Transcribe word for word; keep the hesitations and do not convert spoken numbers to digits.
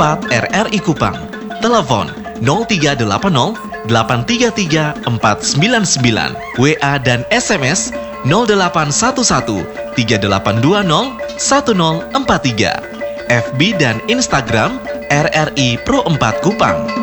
empat R R I Kupang. Telepon nol tiga delapan nol delapan tiga tiga empat sembilan sembilan. W A dan S M S nol delapan satu satu tiga delapan dua nol satu nol empat tiga. F B dan Instagram R R I Pro empat Kupang.